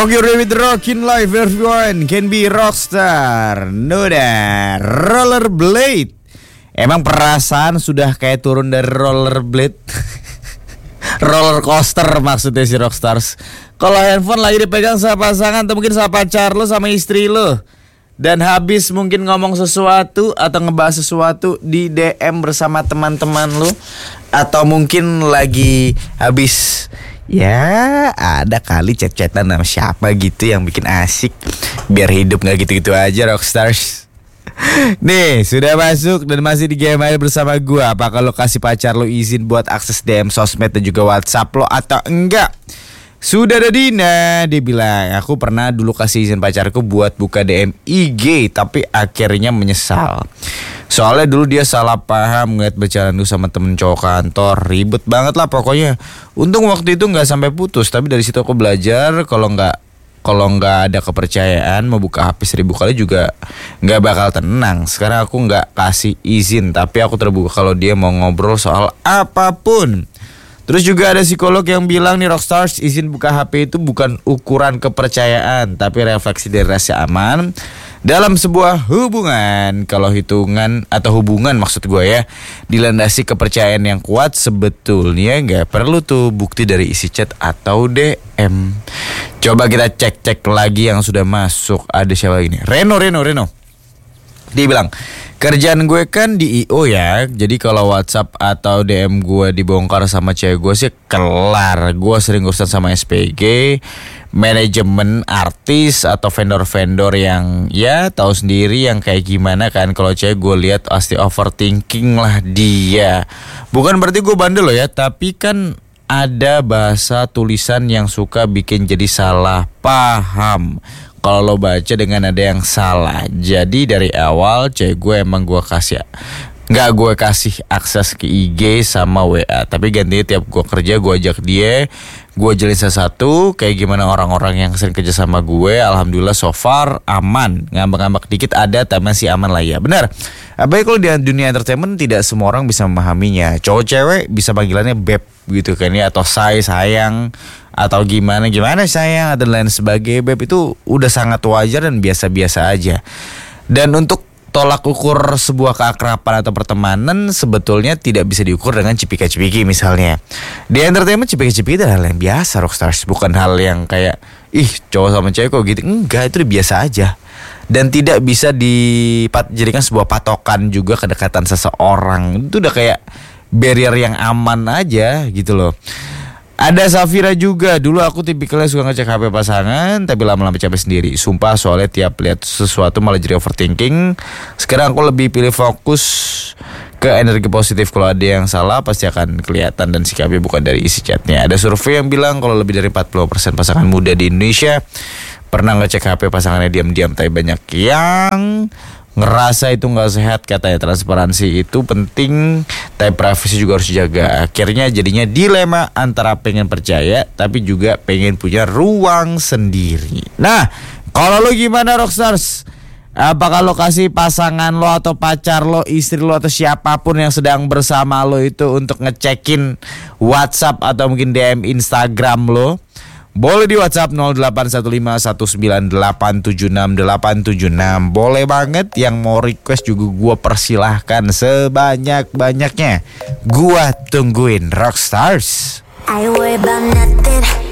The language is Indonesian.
Rock your day with rockin' life, everyone can be rockstar. Noda rollerblade. Emang perasaan sudah kayak turun dari rollerblade. Roller coaster maksudnya si rockstars. Kalau handphone lagi dipegang sama pasangan atau mungkin sama pacar lo, sama istri lo, dan habis mungkin ngomong sesuatu atau ngebahas sesuatu di DM bersama teman-teman lo, atau mungkin lagi habis, ya ada kali chat-chatan sama siapa gitu yang bikin asik, biar hidup gak gitu-gitu aja rockstars. Nih sudah masuk dan masih di Gmail bersama gue. Apakah lo kasih pacar lo izin buat akses DM sosmed dan juga WhatsApp lo atau enggak? Sudah ada Dina, dia bilang, aku pernah dulu kasih izin pacarku buat buka DM IG, tapi akhirnya menyesal. Soalnya dulu dia salah paham ngeliat berjalan dulu sama temen cowok kantor. Ribet banget lah pokoknya. Untung waktu itu gak sampai putus, tapi dari situ aku belajar kalau nggak ada kepercayaan, mau buka HP 1000 kali juga nggak bakal tenang. Sekarang aku nggak kasih izin, tapi aku terbuka kalau dia mau ngobrol soal apapun. Terus juga ada psikolog yang bilang nih rockstars, izin buka HP itu bukan ukuran kepercayaan, tapi refleksi dari rasa aman dalam sebuah hubungan. Kalau hitungan atau hubungan maksud gue ya, dilandasi kepercayaan yang kuat, sebetulnya nggak perlu tuh bukti dari isi chat atau DM. Coba kita cek lagi yang sudah masuk. Ada siapa ini? Reno. Dia bilang, kerjaan gue kan di IO ya, jadi kalau WhatsApp atau DM gue dibongkar sama cewek gue sih kelar. Gue sering urusan sama SPG, manajemen, artis atau vendor-vendor yang ya tahu sendiri yang kayak gimana kan. Kalau cewek gue lihat pasti overthinking lah dia. Bukan berarti gue bandel loh ya, tapi kan ada bahasa tulisan yang suka bikin jadi salah paham kalau lo baca dengan ada yang salah. Jadi dari awal cewek gue emang gue kasih, nggak gue kasih akses ke IG sama WA, tapi gantinya tiap gue kerja gue ajak dia, gue jalin satu-satu kayak gimana orang-orang yang sering kerja sama gue. Alhamdulillah so far aman, ngambek-ngambek dikit ada tapi masih aman lah ya. Benar, apalagi kalau di dunia entertainment tidak semua orang bisa memahaminya. Cowok cewek bisa panggilannya beb gitu kan ya, atau sayang, atau gimana sayang dan lain sebagainya. Beb itu udah sangat wajar dan biasa-biasa aja. Dan untuk tolak ukur sebuah keakraban atau pertemanan sebetulnya tidak bisa diukur dengan cipika-cipiki misalnya. Di entertainment cipika-cipiki itu hal yang biasa rockstars, bukan hal yang kayak ih cowok sama cewek kok gitu. Enggak, itu udah biasa aja. Dan tidak bisa dijadikan sebuah patokan juga kedekatan seseorang. Itu udah kayak barrier yang aman aja gitu loh. Ada Safira juga, dulu aku tipikalnya suka ngecek HP pasangan, tapi lama-lama capek sendiri. Sumpah, soalnya tiap lihat sesuatu malah jadi overthinking. Sekarang aku lebih pilih fokus ke energi positif. Kalau ada yang salah pasti akan kelihatan dan sikapnya bukan dari isi chatnya. Ada survei yang bilang kalau lebih dari 40% pasangan muda di Indonesia pernah ngecek HP pasangannya diam-diam, tapi banyak yang ngerasa itu nggak sehat. Katanya transparansi itu penting, tapi privasi juga harus dijaga. Akhirnya jadinya dilema antara pengen percaya tapi juga pengen punya ruang sendiri. Nah, kalau lo gimana rockstars? Apakah lo kasih pasangan lo atau pacar lo, istri lo atau siapapun yang sedang bersama lo itu untuk ngecekin WhatsApp atau mungkin DM Instagram lo? Boleh di WhatsApp 081519876876. Boleh banget. Yang mau request juga gue persilahkan sebanyak-banyaknya. Gue tungguin rockstars. I worry about nothing.